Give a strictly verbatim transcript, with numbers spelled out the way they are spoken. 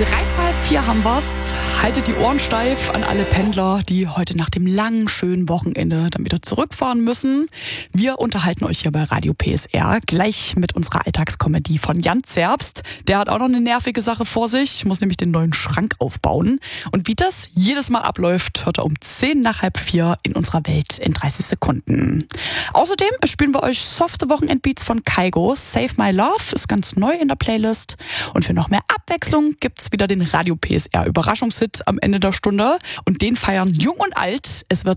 Dreiviertel vier haben wir's. Haltet die Ohren steif an alle Pendler, die heute nach dem langen, schönen Wochenende dann wieder zurückfahren müssen. Wir unterhalten euch hier bei Radio P S R gleich mit unserer Alltagskomödie von Jan Zerbst. Der hat auch noch eine nervige Sache vor sich, muss nämlich den neuen Schrank aufbauen. Und wie das jedes Mal abläuft, hört er um zehn nach halb vier in unserer Welt in dreißig Sekunden. Außerdem spielen wir euch softe Wochenendbeats von Kygo. Save My Love ist ganz neu in der Playlist. Und für noch mehr Abwechslung gibt's wieder den Radio P S R Überraschungshit am Ende der Stunde. Und den feiern Jung und Alt. Es wird